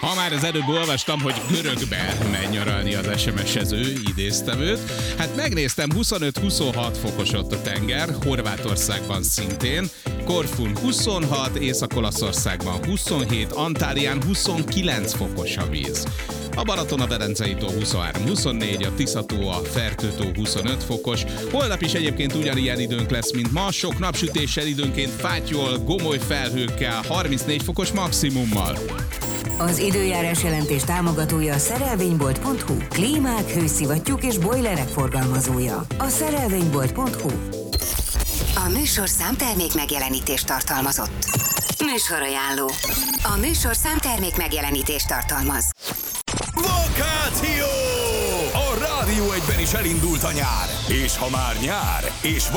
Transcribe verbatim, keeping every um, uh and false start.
Ha már az előbb olvastam, hogy görögbe megy nyaralni az es em es-ező, idéztem őt. Hát megnéztem, huszonöt-huszonhat fokos ott a tenger, Horvátországban szintén, Korfun huszonhat, Észak-Olaszországban huszonhét, Antálián huszonkilenc fokos a víz. A Balaton a Velencei tó huszonhárom-huszonnégy, a Tisza-tó, a Fertő-tó huszonöt fokos. Holnap is egyébként ugyanilyen időnk lesz, mint ma, sok napsütéssel, időnként fáttyol, gomoly felhőkkel, harmincnégy fokos maximummal. Az időjárás jelentés támogatója a szerelvénybolt pont hu. Klímák, hőszivattyúk és bojlerek forgalmazója. A szerelvénybolt pont hu. A műsorszám termék megjelenítést tartalmazott. Műsorajánló. A műsorszám termék megjelenítést tartalmaz. Vakáció! A Rádió egyben is elindult a nyár. És ha már nyár, és van